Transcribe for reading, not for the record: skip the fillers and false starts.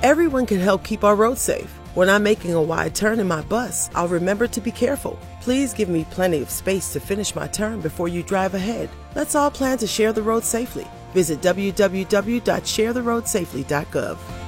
Everyone can help keep our roads safe. When I'm making a wide turn in my bus, I'll remember to be careful. Please give me plenty of space to finish my turn before you drive ahead. Let's all plan to share the road safely. Visit www.sharetheroadsafely.gov.